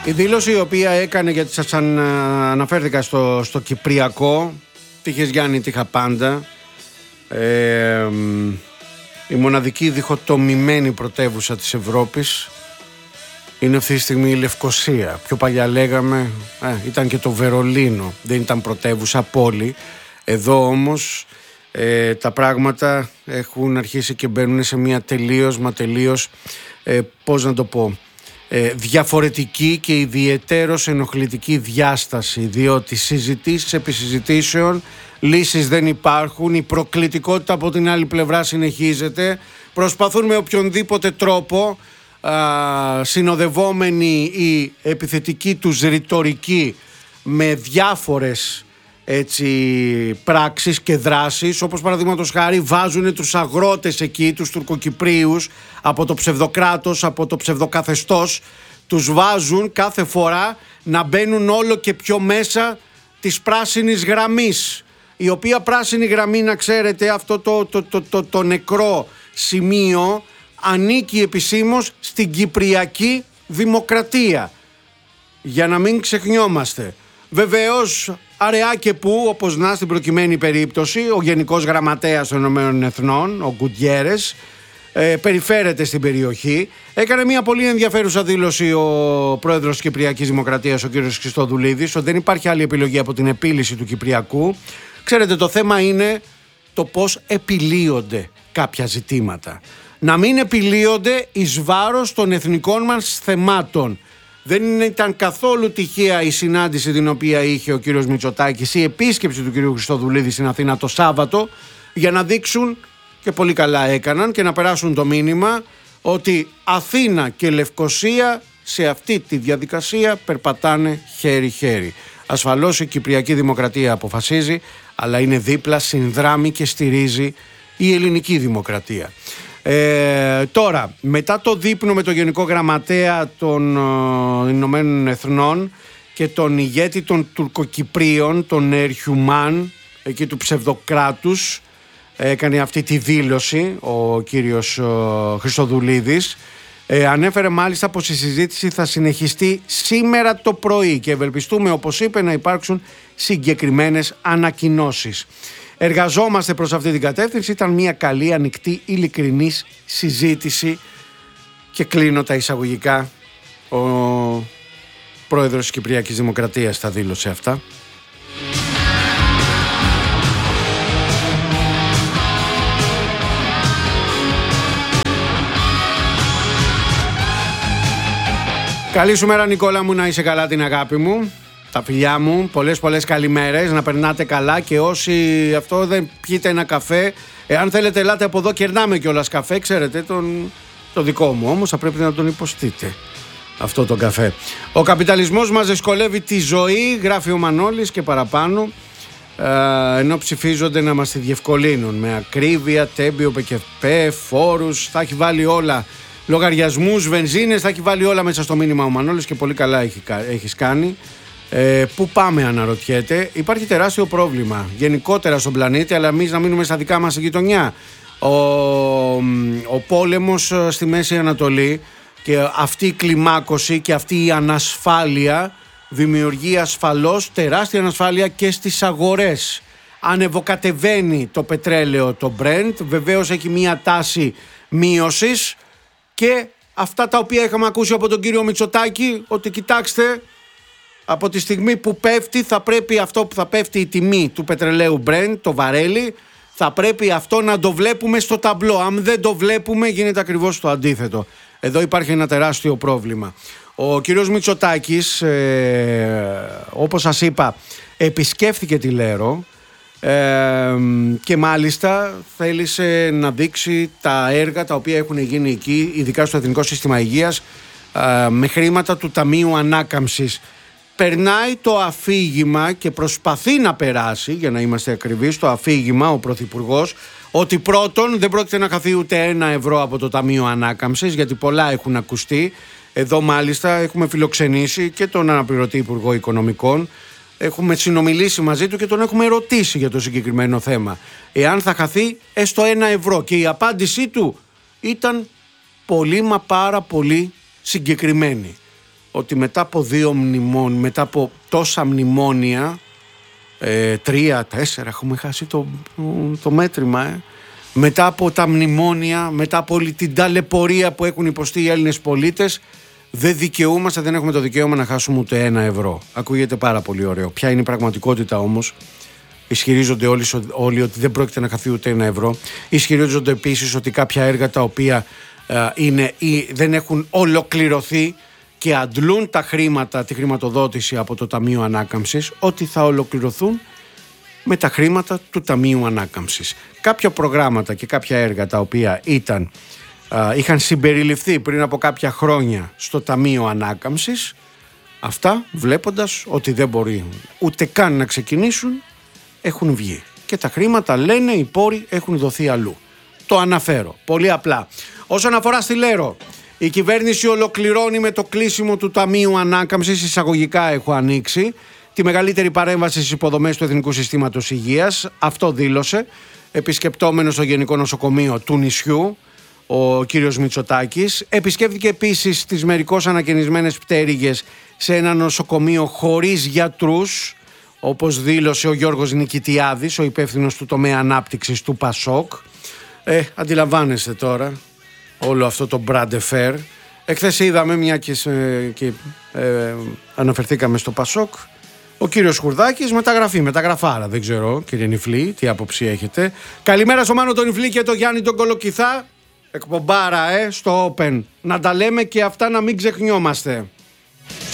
Η δήλωση η οποία έκανε, γιατί σας αναφέρθηκα στο Κυπριακό, τύχες Γιάννη, τύχα πάντα, η μοναδική διχοτομημένη πρωτεύουσα της Ευρώπης είναι αυτή τη στιγμή η Λευκοσία. Πιο παλιά λέγαμε ήταν και το Βερολίνο, δεν ήταν πρωτεύουσα, πόλη. Εδώ όμως τα πράγματα έχουν αρχίσει και μπαίνουν σε μια τελείως πώς να το πω, διαφορετική και ιδιαιτέρως ενοχλητική διάσταση, διότι συζητήσεις επί συζητήσεων, λύσεις δεν υπάρχουν, η προκλητικότητα από την άλλη πλευρά συνεχίζεται, προσπαθούν με οποιονδήποτε τρόπο, συνοδευόμενοι η επιθετική τους ρητορική με διάφορες πράξεις και δράσεις, όπως παραδείγματος χάρη βάζουν τους αγρότες εκεί, τους Τουρκοκυπρίους, από το ψευδοκράτος, από το ψευδοκαθεστώς, τους βάζουν κάθε φορά να μπαίνουν όλο και πιο μέσα της πράσινης γραμμής, η οποία πράσινη γραμμή, να ξέρετε, αυτό το νεκρό σημείο ανήκει επισήμως στην Κυπριακή Δημοκρατία, για να μην ξεχνιόμαστε. Βεβαίως, αραιά και που, όπως να στην προκειμένη περίπτωση, ο Γενικός Γραμματέας των Ηνωμένων Εθνών, ο Γκουτιέρες, περιφέρεται στην περιοχή. Έκανε μια πολύ ενδιαφέρουσα δήλωση ο πρόεδρος της Κυπριακής Δημοκρατίας, ο κύριος Χριστοδουλίδης, ότι δεν υπάρχει άλλη επιλογή από την επίλυση του Κυπριακού. Ξέρετε, το θέμα είναι το πώς επιλύονται κάποια ζητήματα. Να μην επιλύονται εις βάρος των εθνικών μας θεμάτων. Δεν ήταν καθόλου τυχαία η συνάντηση την οποία είχε ο κύριος Μητσοτάκης, η επίσκεψη του κύριου Χριστοδουλίδη στην Αθήνα το Σάββατο, για να δείξουν, και πολύ καλά έκαναν, και να περάσουν το μήνυμα ότι Αθήνα και Λευκοσία σε αυτή τη διαδικασία περπατάνε χέρι-χέρι. Ασφαλώς η Κυπριακή Δημοκρατία αποφασίζει, αλλά είναι δίπλα, συνδράμει και στηρίζει η ελληνική δημοκρατία. Τώρα, μετά το δείπνο με τον Γενικό Γραμματέα των Ηνωμένων Εθνών και τον ηγέτη των Τουρκοκυπρίων, τον Ερχιουμάν, εκεί του ψευδοκράτους, έκανε αυτή τη δήλωση ο κύριος Χριστοδουλίδης. Ανέφερε μάλιστα πως η συζήτηση θα συνεχιστεί σήμερα το πρωί και ευελπιστούμε, όπως είπε, να υπάρξουν συγκεκριμένες ανακοινώσεις. Εργαζόμαστε προς αυτή την κατεύθυνση. Ήταν μια καλή, ανοιχτή, ειλικρινής συζήτηση, και κλείνω τα εισαγωγικά. Ο πρόεδρος της Κυπριακής Δημοκρατίας τα δήλωσε αυτά. Καλή σου μέρα, Νικόλα μου, να είσαι καλά, την αγάπη μου, τα φιλιά μου, πολλές καλημέρες, να περνάτε καλά, και όσοι αυτό δεν πιείτε ένα καφέ, εάν θέλετε ελάτε από εδώ, κερνάμε κιόλας καφέ, ξέρετε, το δικό μου όμως θα πρέπει να τον υποστείτε αυτό τον καφέ. Ο καπιταλισμός μας δυσκολεύει τη ζωή, γράφει ο Μανώλης, και παραπάνω, ενώ ψηφίζονται να μας τη διευκολύνουν με ακρίβεια, τέμπιο, ΠΚΠ, φόρους, θα έχει βάλει όλα, λογαριασμούς, βενζίνες, θα έχει βάλει όλα μέσα στο μήνυμα ο Μανώλης, και πολύ καλά έχεις κάνει. Πού πάμε, αναρωτιέται. Υπάρχει τεράστιο πρόβλημα γενικότερα στον πλανήτη, αλλά εμείς να μείνουμε στα δικά μας γειτονιά. Ο πόλεμος στη Μέση Ανατολή και αυτή η κλιμάκωση και αυτή η ανασφάλεια δημιουργεί ασφαλώς τεράστια ανασφάλεια και στις αγορές. Ανεβοκατεβαίνει το πετρέλαιο, το Brent, βεβαίως έχει μια τάση μείωσης, και αυτά τα οποία είχαμε ακούσει από τον κύριο Μητσοτάκη, ότι κοιτάξτε, από τη στιγμή που πέφτει, θα πρέπει αυτό που θα πέφτει η τιμή του πετρελαίου Brent, το βαρέλι, θα πρέπει αυτό να το βλέπουμε στο ταμπλό. Αν δεν το βλέπουμε, γίνεται ακριβώς το αντίθετο. Εδώ υπάρχει ένα τεράστιο πρόβλημα. Ο κύριος Μητσοτάκης, όπως σας είπα, επισκέφθηκε τη Λέρο, και μάλιστα θέλησε να δείξει τα έργα τα οποία έχουν γίνει εκεί, ειδικά στο Εθνικό Σύστημα Υγείας, με χρήματα του Ταμείου Ανάκαμψης. Περνάει το αφήγημα, και προσπαθεί να περάσει, για να είμαστε ακριβείς, το αφήγημα ο Πρωθυπουργός, ότι πρώτον δεν πρόκειται να χαθεί ούτε ένα ευρώ από το Ταμείο Ανάκαμψης, γιατί πολλά έχουν ακουστεί. Εδώ μάλιστα έχουμε φιλοξενήσει και τον αναπληρωτή Υπουργό Οικονομικών, έχουμε συνομιλήσει μαζί του και τον έχουμε ρωτήσει για το συγκεκριμένο θέμα, εάν θα χαθεί έστω ένα ευρώ, και η απάντησή του ήταν πολύ, μα πάρα πολύ συγκεκριμένη. ότι μετά από 2 μνημόνια, μετά από τόσα μνημόνια, 3-4 έχουμε χάσει το μέτρημα, μετά από τα μνημόνια, μετά από όλη την ταλαιπωρία που έχουν υποστεί οι Έλληνες πολίτες, δεν έχουμε το δικαίωμα να χάσουμε ούτε 1 ευρώ. Ακούγεται πάρα πολύ ωραίο. Ποια είναι η πραγματικότητα όμως? Ισχυρίζονται όλοι ότι δεν πρόκειται να χαθεί ούτε 1 ευρώ. Ισχυρίζονται επίσης ότι κάποια έργα τα οποία δεν έχουν ολοκληρωθεί και αντλούν τα χρήματα, τη χρηματοδότηση από το Ταμείο Ανάκαμψης, ότι θα ολοκληρωθούν με τα χρήματα του Ταμείου Ανάκαμψης. Κάποια προγράμματα και κάποια έργα τα οποία είχαν συμπεριληφθεί πριν από κάποια χρόνια στο Ταμείο Ανάκαμψης, αυτά βλέποντας ότι δεν μπορεί ούτε καν να ξεκινήσουν, έχουν βγει. Και τα χρήματα, λένε, οι πόροι έχουν δοθεί αλλού. Το αναφέρω πολύ απλά. Όσον αφορά στη Λέρο, η κυβέρνηση ολοκληρώνει με το κλείσιμο του Ταμείου Ανάκαμψης, εισαγωγικά έχω ανοίξει, τη μεγαλύτερη παρέμβαση στις υποδομές του Εθνικού Συστήματος Υγείας. Αυτό δήλωσε επισκεπτόμενος στο Γενικό Νοσοκομείο του νησιού ο κύριος Μητσοτάκης. Επισκέφθηκε επίσης τις μερικώς ανακαινισμένες πτέρυγες σε ένα νοσοκομείο χωρίς γιατρούς, όπως δήλωσε ο Γιώργος Νικητιάδης, ο υπεύθυνος του τομέα ανάπτυξης του ΠΑΣΟΚ. Αντιλαμβάνεστε τώρα όλο αυτό το brand affair. Εχθές είδαμε, μια και αναφερθήκαμε στο ΠΑΣΟΚ, ο κύριος Χουρδάκης μεταγραφάρα. Δεν ξέρω, κύριε Νιφλή, τι άποψη έχετε? Καλημέρα στο Μάνο τον Νιφλή και το Γιάννη τον Κολοκυθά. Εκπομπάρα στο Open. Να τα λέμε και αυτά, να μην ξεχνιόμαστε.